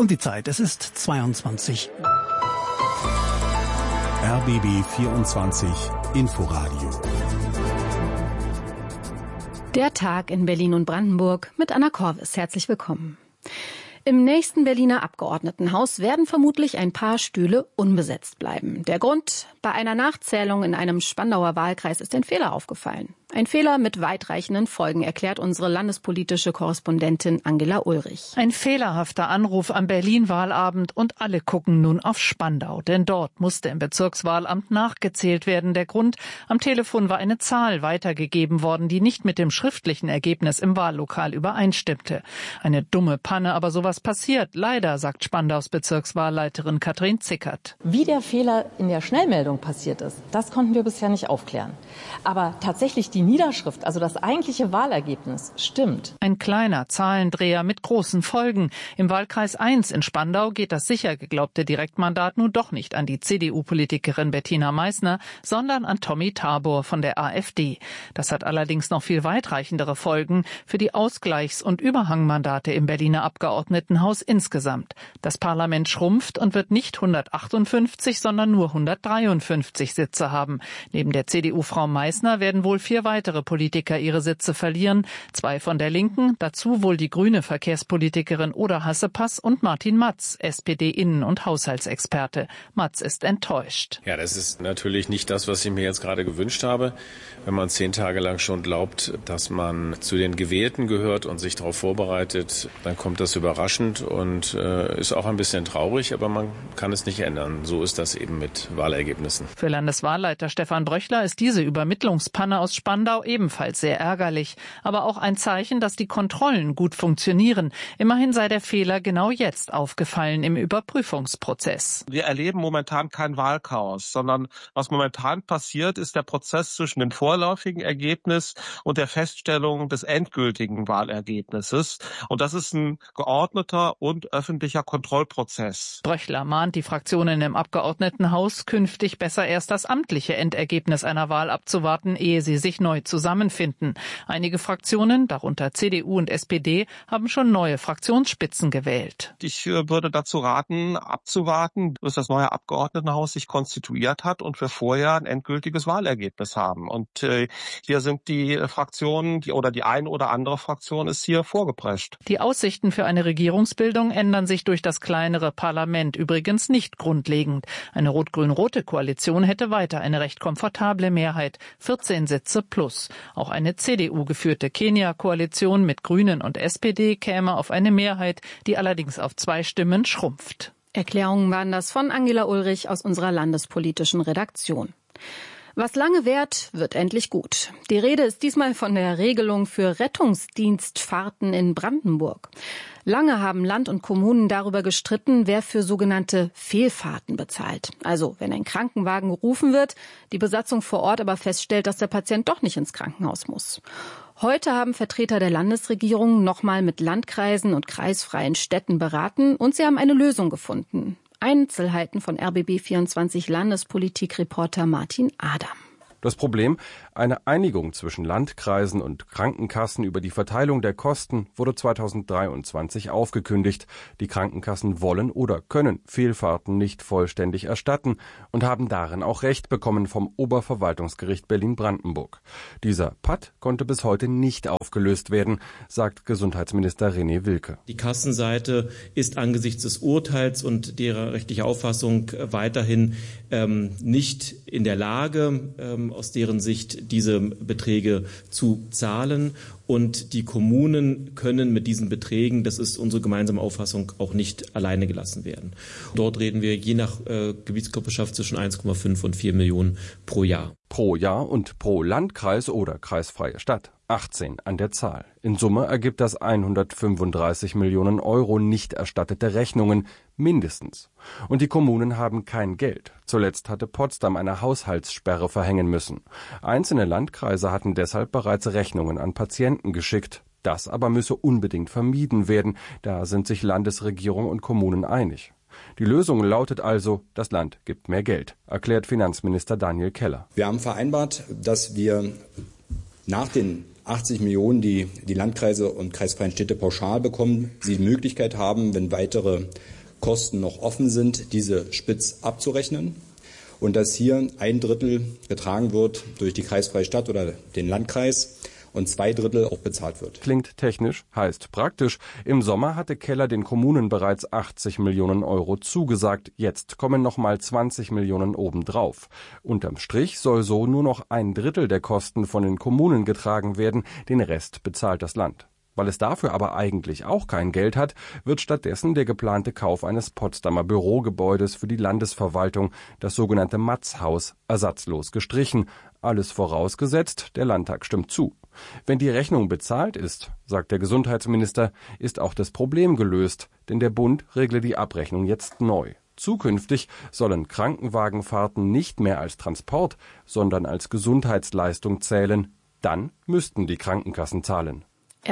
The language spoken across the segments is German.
Und die Zeit, es ist 22 Uhr. RBB 24 Inforadio. Der Tag in Berlin und Brandenburg mit Anna Korvis. Herzlich willkommen. Im nächsten Berliner Abgeordnetenhaus werden vermutlich ein paar Stühle unbesetzt bleiben. Der Grund: Bei einer Nachzählung in einem Spandauer Wahlkreis ist ein Fehler aufgefallen. Ein Fehler mit weitreichenden Folgen, erklärt unsere landespolitische Korrespondentin Angela Ulrich. Ein fehlerhafter Anruf am Berlin-Wahlabend und alle gucken nun auf Spandau. Denn dort musste im Bezirkswahlamt nachgezählt werden. Der Grund: Am Telefon war eine Zahl weitergegeben worden, die nicht mit dem schriftlichen Ergebnis im Wahllokal übereinstimmte. Eine dumme Panne, aber sowas passiert. Leider, sagt Spandaus Bezirkswahlleiterin Katrin Zickert. Wie der Fehler in der Schnellmeldung passiert ist, das konnten wir bisher nicht aufklären. Aber tatsächlich die Niederschrift, also das eigentliche Wahlergebnis, stimmt. Ein kleiner Zahlendreher mit großen Folgen. Im Wahlkreis 1 in Spandau geht das sicher geglaubte Direktmandat nun doch nicht an die CDU-Politikerin Bettina Meissner, sondern an Tommy Tabor von der AfD. Das hat allerdings noch viel weitreichendere Folgen für die Ausgleichs- und Überhangmandate im Berliner Abgeordnetenhaus insgesamt. Das Parlament schrumpft und wird nicht 158, sondern nur 153 Sitze haben. Neben der CDU-Frau Meissner werden wohl 4 weitere Politiker ihre Sitze verlieren. 2 von der Linken, dazu wohl die grüne Verkehrspolitikerin Oda Hassepass und Martin Matz, SPD-Innen- und Haushaltsexperte. Matz ist enttäuscht. Ja, das ist natürlich nicht das, was ich mir jetzt gerade gewünscht habe. Wenn man 10 Tage lang schon glaubt, dass man zu den Gewählten gehört und sich darauf vorbereitet, dann kommt das überraschend und ist auch ein bisschen traurig, aber man kann es nicht ändern. So ist das eben mit Wahlergebnissen. Für Landeswahlleiter Stefan Bröchler ist diese Übermittlungspanne aus Spandau ebenfalls sehr ärgerlich, aber auch ein Zeichen, dass die Kontrollen gut funktionieren. Immerhin sei der Fehler genau jetzt aufgefallen im Überprüfungsprozess. Wir erleben momentan kein Wahlchaos, sondern was momentan passiert, ist der Prozess zwischen dem vorläufigen Ergebnis und der Feststellung des endgültigen Wahlergebnisses. Und das ist ein geordneter und öffentlicher Kontrollprozess. Bröchler mahnt die Fraktionen im Abgeordnetenhaus, künftig besser erst das amtliche Endergebnis einer Wahl abzuwarten, ehe sie sich neu zusammenfinden. Einige Fraktionen, darunter CDU und SPD, haben schon neue Fraktionsspitzen gewählt. Ich würde dazu raten, abzuwarten, bis das neue Abgeordnetenhaus sich konstituiert hat und wir vorher ein endgültiges Wahlergebnis haben. Und hier sind die Fraktionen, die ein oder andere Fraktion ist hier vorgeprescht. Die Aussichten für eine Regierungsbildung ändern sich durch das kleinere Parlament übrigens nicht grundlegend. Eine rot-grün-rote Koalition hätte weiter eine recht komfortable Mehrheit, 14 Sitze plus. Auch eine CDU-geführte Kenia-Koalition mit Grünen und SPD käme auf eine Mehrheit, die allerdings auf 2 Stimmen schrumpft. Erklärungen waren das von Angela Ulrich aus unserer landespolitischen Redaktion. Was lange währt, wird endlich gut. Die Rede ist diesmal von der Regelung für Rettungsdienstfahrten in Brandenburg. Lange haben Land und Kommunen darüber gestritten, wer für sogenannte Fehlfahrten bezahlt. Also, wenn ein Krankenwagen gerufen wird, die Besatzung vor Ort aber feststellt, dass der Patient doch nicht ins Krankenhaus muss. Heute haben Vertreter der Landesregierung nochmal mit Landkreisen und kreisfreien Städten beraten und sie haben eine Lösung gefunden. Einzelheiten von RBB24 Landespolitikreporter Martin Adam. Das Problem: Eine Einigung zwischen Landkreisen und Krankenkassen über die Verteilung der Kosten wurde 2023 aufgekündigt. Die Krankenkassen wollen oder können Fehlfahrten nicht vollständig erstatten und haben darin auch Recht bekommen vom Oberverwaltungsgericht Berlin-Brandenburg. Dieser Patt konnte bis heute nicht aufgelöst werden, sagt Gesundheitsminister René Wilke. Die Kassenseite ist angesichts des Urteils und derer rechtlicher Auffassung weiterhin nicht in der Lage, aus deren Sicht diese Beträge zu zahlen. Und die Kommunen können mit diesen Beträgen, das ist unsere gemeinsame Auffassung, auch nicht alleine gelassen werden. Dort reden wir je nach Gebietskörperschaft zwischen 1,5 und 4 Millionen pro Jahr. Pro Jahr und pro Landkreis oder kreisfreie Stadt. 18 an der Zahl. In Summe ergibt das 135 Millionen Euro nicht erstattete Rechnungen, mindestens. Und die Kommunen haben kein Geld. Zuletzt hatte Potsdam eine Haushaltssperre verhängen müssen. Einzelne Landkreise hatten deshalb bereits Rechnungen an Patienten geschickt. Das aber müsse unbedingt vermieden werden. Da sind sich Landesregierung und Kommunen einig. Die Lösung lautet also, das Land gibt mehr Geld, erklärt Finanzminister Daniel Keller. Wir haben vereinbart, dass wir nach den 80 Millionen, die die Landkreise und kreisfreien Städte pauschal bekommen, sie die Möglichkeit haben, wenn weitere Kosten noch offen sind, diese spitz abzurechnen. Und dass hier 1/3 getragen wird durch die kreisfreie Stadt oder den Landkreis und 2/3 auch bezahlt wird. Klingt technisch, heißt praktisch. Im Sommer hatte Keller den Kommunen bereits 80 Millionen Euro zugesagt. Jetzt kommen nochmal 20 Millionen obendrauf. Unterm Strich soll so nur noch 1/3 der Kosten von den Kommunen getragen werden. Den Rest bezahlt das Land. Weil es dafür aber eigentlich auch kein Geld hat, wird stattdessen der geplante Kauf eines Potsdamer Bürogebäudes für die Landesverwaltung, das sogenannte Matzhaus, ersatzlos gestrichen. Alles vorausgesetzt, der Landtag stimmt zu. Wenn die Rechnung bezahlt ist, sagt der Gesundheitsminister, ist auch das Problem gelöst, denn der Bund regle die Abrechnung jetzt neu. Zukünftig sollen Krankenwagenfahrten nicht mehr als Transport, sondern als Gesundheitsleistung zählen. Dann müssten die Krankenkassen zahlen.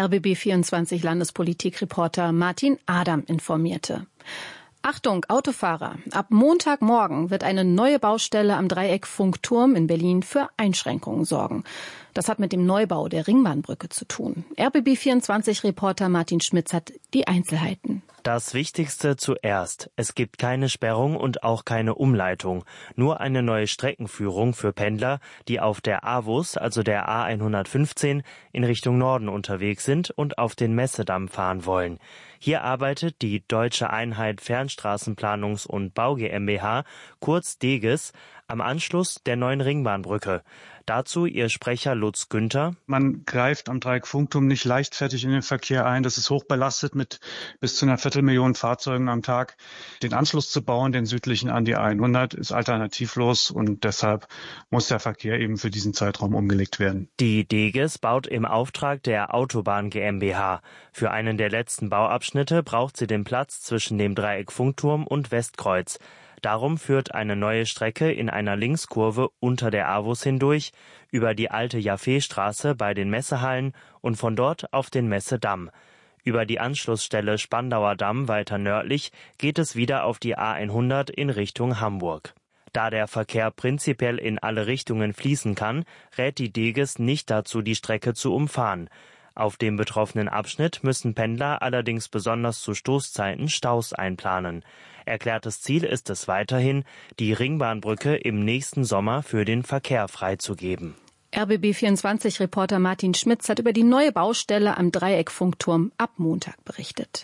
RBB24 Landespolitikreporter Martin Adam informierte. Achtung, Autofahrer! Ab Montagmorgen wird eine neue Baustelle am Dreieck-Funkturm in Berlin für Einschränkungen sorgen. Das hat mit dem Neubau der Ringbahnbrücke zu tun. RBB24-Reporter Martin Schmitz hat die Einzelheiten. Das Wichtigste zuerst. Es gibt keine Sperrung und auch keine Umleitung. Nur eine neue Streckenführung für Pendler, die auf der AWUS, also der A115, in Richtung Norden unterwegs sind und auf den Messedamm fahren wollen. Hier arbeitet die Deutsche Einheit Fernstraßenplanungs- und Bau GmbH, kurz DEGES, am Anschluss der neuen Ringbahnbrücke. Dazu ihr Sprecher Lutz Günther. Man greift am Dreieck-Funkturm nicht leichtfertig in den Verkehr ein. Das ist hochbelastet mit bis zu einer Viertelmillion Fahrzeugen am Tag. Den Anschluss zu bauen, den südlichen an die 100, ist alternativlos und deshalb muss der Verkehr eben für diesen Zeitraum umgelegt werden. Die DEGES baut im Auftrag der Autobahn GmbH. Für einen der letzten Bauabschnitte braucht sie den Platz zwischen dem Dreieck-Funkturm und Westkreuz. Darum führt eine neue Strecke in einer Linkskurve unter der AWUS hindurch, über die alte Jaffeestraße bei den Messehallen und von dort auf den Messedamm. Über die Anschlussstelle Spandauer Damm weiter nördlich geht es wieder auf die A100 in Richtung Hamburg. Da der Verkehr prinzipiell in alle Richtungen fließen kann, rät die DEGES nicht dazu, die Strecke zu umfahren. Auf dem betroffenen Abschnitt müssen Pendler allerdings besonders zu Stoßzeiten Staus einplanen. Erklärtes Ziel ist es weiterhin, die Ringbahnbrücke im nächsten Sommer für den Verkehr freizugeben. RBB24-Reporter Martin Schmitz hat über die neue Baustelle am Dreieck-Funkturm ab Montag berichtet.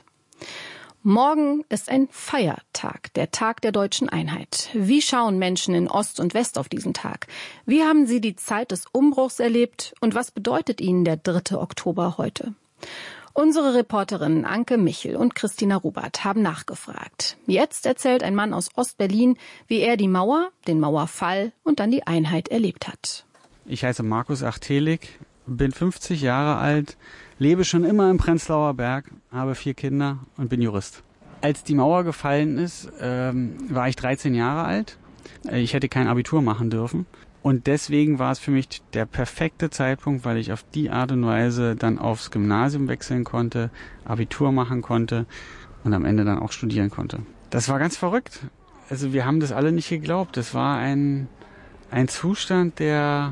Morgen ist ein Feiertag, der Tag der deutschen Einheit. Wie schauen Menschen in Ost und West auf diesen Tag? Wie haben sie die Zeit des Umbruchs erlebt und was bedeutet ihnen der 3. Oktober heute? Unsere Reporterinnen Anke Michel und Christina Rubert haben nachgefragt. Jetzt erzählt ein Mann aus Ostberlin, wie er die Mauer, den Mauerfall und dann die Einheit erlebt hat. Ich heiße Markus Achtelik, bin 50 Jahre alt, lebe schon immer im Prenzlauer Berg, habe 4 Kinder und bin Jurist. Als die Mauer gefallen ist, war ich 13 Jahre alt. Ich hätte kein Abitur machen dürfen. Und deswegen war es für mich der perfekte Zeitpunkt, weil ich auf die Art und Weise dann aufs Gymnasium wechseln konnte, Abitur machen konnte und am Ende dann auch studieren konnte. Das war ganz verrückt. Also wir haben das alle nicht geglaubt. Das war ein Zustand der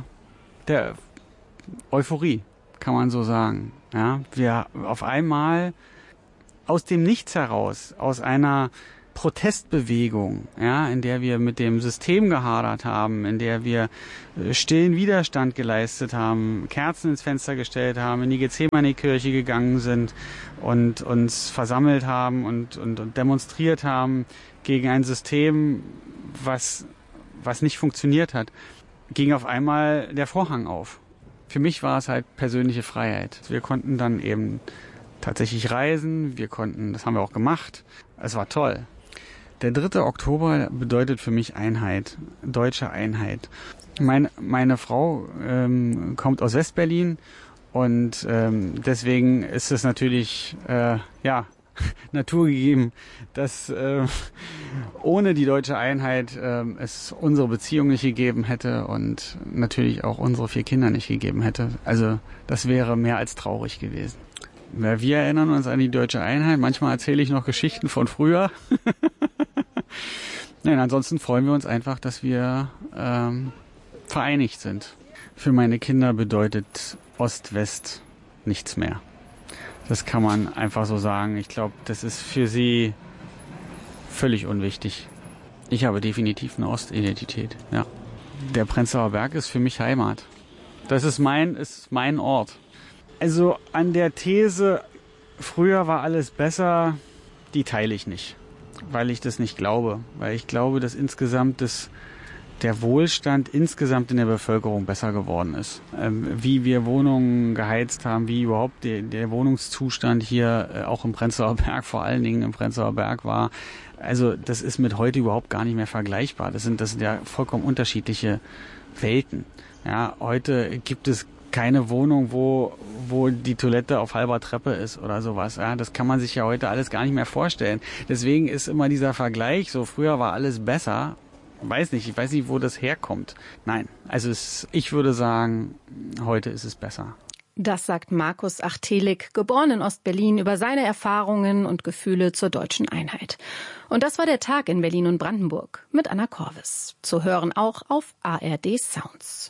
Euphorie, kann man so sagen. Ja, wir auf einmal aus dem Nichts heraus, aus einer Protestbewegung, ja, in der wir mit dem System gehadert haben, in der wir stillen Widerstand geleistet haben, Kerzen ins Fenster gestellt haben, in die Gethsemane-Kirche gegangen sind und uns versammelt haben und demonstriert haben gegen ein System, was nicht funktioniert hat, ging auf einmal der Vorhang auf. Für mich war es halt persönliche Freiheit. Wir konnten dann eben tatsächlich reisen, das haben wir auch gemacht. Es war toll. Der 3. Oktober bedeutet für mich Einheit, deutsche Einheit. Meine Frau kommt aus Westberlin und deswegen ist es natürlich naturgegeben, dass ohne die deutsche Einheit es unsere Beziehung nicht gegeben hätte und natürlich auch unsere 4 Kinder nicht gegeben hätte. Also das wäre mehr als traurig gewesen. Wir erinnern uns an die deutsche Einheit. Manchmal erzähle ich noch Geschichten von früher. Nein, ansonsten freuen wir uns einfach, dass wir vereinigt sind. Für meine Kinder bedeutet Ost-West nichts mehr. Das kann man einfach so sagen. Ich glaube, das ist für sie völlig unwichtig. Ich habe definitiv eine Ostidentität, ja. Der Prenzlauer Berg ist für mich Heimat. Das ist mein Ort. Also an der These, früher war alles besser, die teile ich nicht. Weil ich das nicht glaube. Weil ich glaube, dass insgesamt der Wohlstand insgesamt in der Bevölkerung besser geworden ist. Wie wir Wohnungen geheizt haben, wie überhaupt der Wohnungszustand hier auch im Prenzlauer Berg, vor allen Dingen im Prenzlauer Berg war. Also das ist mit heute überhaupt gar nicht mehr vergleichbar. Das sind ja vollkommen unterschiedliche Welten. Ja, heute gibt es keine Wohnung, wo die Toilette auf halber Treppe ist oder sowas. Ja, das kann man sich ja heute alles gar nicht mehr vorstellen. Deswegen ist immer dieser Vergleich, so früher war alles besser. Ich weiß nicht, wo das herkommt. Nein, also ich würde sagen, heute ist es besser. Das sagt Markus Achtelek, geboren in Ostberlin, über seine Erfahrungen und Gefühle zur deutschen Einheit. Und das war der Tag in Berlin und Brandenburg mit Anna Korvis. Zu hören auch auf ARD Sounds.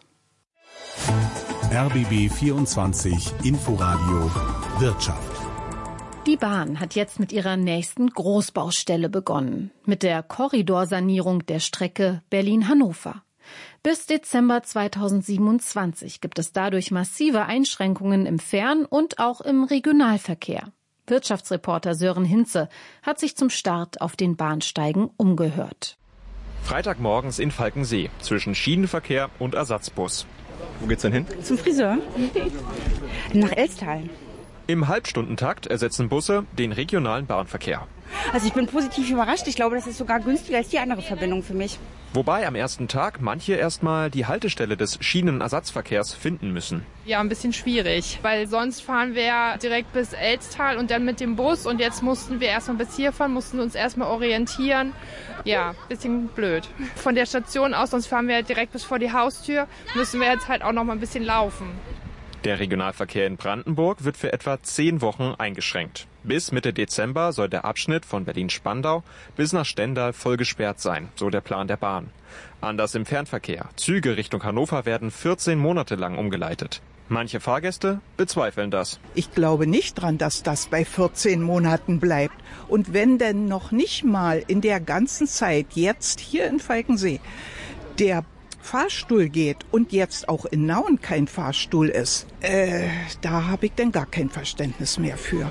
RBB 24 Inforadio Wirtschaft. Die Bahn hat jetzt mit ihrer nächsten Großbaustelle begonnen, mit der Korridorsanierung der Strecke Berlin-Hannover. Bis Dezember 2027 gibt es dadurch massive Einschränkungen im Fern- und auch im Regionalverkehr. Wirtschaftsreporter Sören Hinze hat sich zum Start auf den Bahnsteigen umgehört. Freitagmorgens in Falkensee zwischen Schienenverkehr und Ersatzbus. Wo geht's denn hin? Zum Friseur. Nach Elstal. Im Halbstundentakt ersetzen Busse den regionalen Bahnverkehr. Also ich bin positiv überrascht. Ich glaube, das ist sogar günstiger als die andere Verbindung für mich. Wobei am ersten Tag manche erstmal die Haltestelle des Schienenersatzverkehrs finden müssen. Ja, ein bisschen schwierig, weil sonst fahren wir direkt bis Elstal und dann mit dem Bus und jetzt mussten wir erstmal bis hier fahren, mussten uns erstmal orientieren. Ja, bisschen blöd. Von der Station aus, sonst fahren wir direkt bis vor die Haustür, müssen wir jetzt halt auch noch mal ein bisschen laufen. Der Regionalverkehr in Brandenburg wird für etwa 10 Wochen eingeschränkt. Bis Mitte Dezember soll der Abschnitt von Berlin-Spandau bis nach Stendal voll gesperrt sein, so der Plan der Bahn. Anders im Fernverkehr. Züge Richtung Hannover werden 14 Monate lang umgeleitet. Manche Fahrgäste bezweifeln das. Ich glaube nicht dran, dass das bei 14 Monaten bleibt. Und wenn denn noch nicht mal in der ganzen Zeit jetzt hier in Falkensee der Fahrstuhl geht und jetzt auch in Nauen kein Fahrstuhl ist, da habe ich dann gar kein Verständnis mehr für.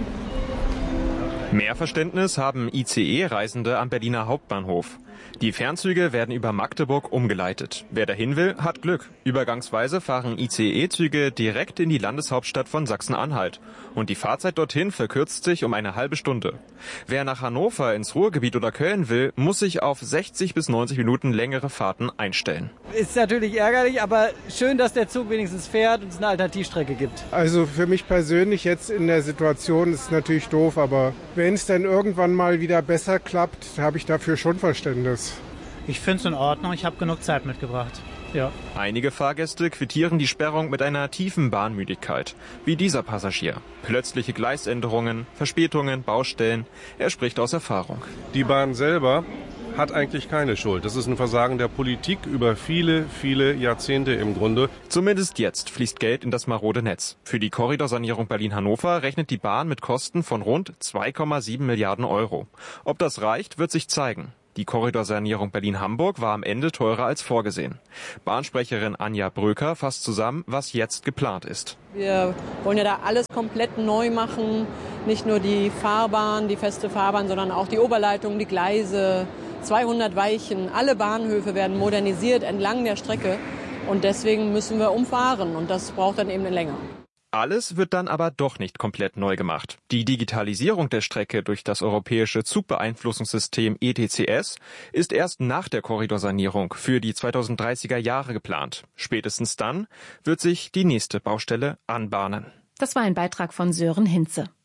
Mehr Verständnis haben ICE-Reisende am Berliner Hauptbahnhof. Die Fernzüge werden über Magdeburg umgeleitet. Wer dahin will, hat Glück. Übergangsweise fahren ICE-Züge direkt in die Landeshauptstadt von Sachsen-Anhalt. Und die Fahrzeit dorthin verkürzt sich um eine halbe Stunde. Wer nach Hannover, ins Ruhrgebiet oder Köln will, muss sich auf 60 bis 90 Minuten längere Fahrten einstellen. Ist natürlich ärgerlich, aber schön, dass der Zug wenigstens fährt und es eine Alternativstrecke gibt. Also für mich persönlich jetzt in der Situation ist es natürlich doof, aber wenn es dann irgendwann mal wieder besser klappt, habe ich dafür schon Verständnis. Ich finde es in Ordnung, ich habe genug Zeit mitgebracht. Ja. Einige Fahrgäste quittieren die Sperrung mit einer tiefen Bahnmüdigkeit, wie dieser Passagier. Plötzliche Gleisänderungen, Verspätungen, Baustellen. Er spricht aus Erfahrung. Die Bahn selber hat eigentlich keine Schuld. Das ist ein Versagen der Politik über viele, viele Jahrzehnte im Grunde. Zumindest jetzt fließt Geld in das marode Netz. Für die Korridorsanierung Berlin-Hannover rechnet die Bahn mit Kosten von rund 2,7 Milliarden Euro. Ob das reicht, wird sich zeigen. Die Korridorsanierung Berlin-Hamburg war am Ende teurer als vorgesehen. Bahnsprecherin Anja Bröker fasst zusammen, was jetzt geplant ist. Wir wollen ja da alles komplett neu machen. Nicht nur die Fahrbahn, die feste Fahrbahn, sondern auch die Oberleitung, die Gleise, 200 Weichen. Alle Bahnhöfe werden modernisiert entlang der Strecke. Und deswegen müssen wir umfahren. Und das braucht dann eben eine Länge. Alles wird dann aber doch nicht komplett neu gemacht. Die Digitalisierung der Strecke durch das europäische Zugbeeinflussungssystem ETCS ist erst nach der Korridorsanierung für die 2030er Jahre geplant. Spätestens dann wird sich die nächste Baustelle anbahnen. Das war ein Beitrag von Sören Hinze.